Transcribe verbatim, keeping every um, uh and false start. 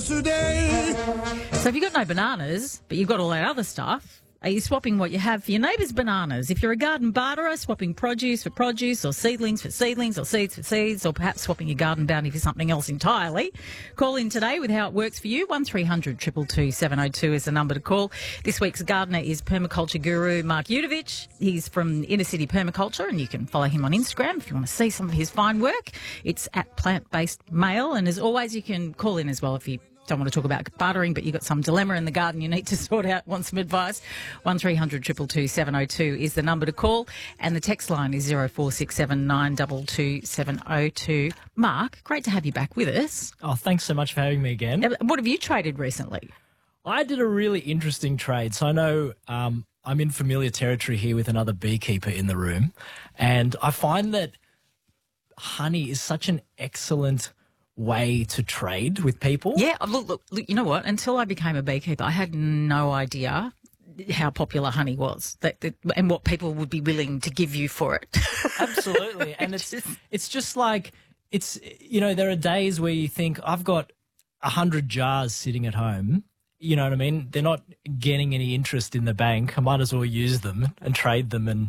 yesterday. So if you've got no bananas, but you've got all that other stuff, are you swapping what you have for your neighbour's bananas? If you're a garden barterer, swapping produce for produce or seedlings for seedlings or seeds for seeds, or perhaps swapping your garden bounty for something else entirely, call in today with how it works for you. one three hundred two two two seven oh two is the number to call. This week's gardener is permaculture guru Mark Udovich. He's from Inner City Permaculture, and you can follow him on Instagram if you want to see some of his fine work. It's at Plant-Based Mail, and as always, you can call in as well if you don't want to talk about bartering, but you've got some dilemma in the garden you need to sort out, want some advice. one three hundred two two two seven oh two is the number to call, and the text line is zero four six seven nine two two seven oh two. Mark, great to have you back with us. Oh, thanks so much for having me again. What have you traded recently? I did a really interesting trade. So I know um, I'm in familiar territory here with another beekeeper in the room, and I find that honey is such an excellent way to trade with people. Yeah, look, look, look, you know what? Until I became a beekeeper, I had no idea how popular honey was, that, that and what people would be willing to give you for it. Absolutely. And it's it's just like, it's, you know, there are days where you think, I've got a hundred jars sitting at home. You know what I mean? They're not getting any interest in the bank. I might as well use them and trade them and